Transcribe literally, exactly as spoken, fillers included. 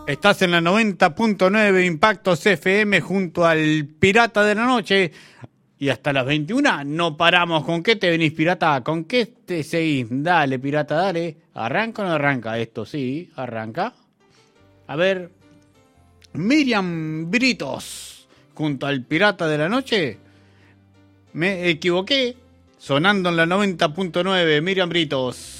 Estás en la noventa punto nueve Impactos F M junto al Pirata de la Noche. Y hasta las veintiuna no paramos. ¿Con qué te venís, pirata? ¿Con qué te seguís? Dale, pirata, dale. ¿Arranca o no arranca esto? Sí, arranca. A ver. Miriam Britos junto al Pirata de la Noche. Me equivoqué. Sonando en la noventa punto nueve, Miriam Britos.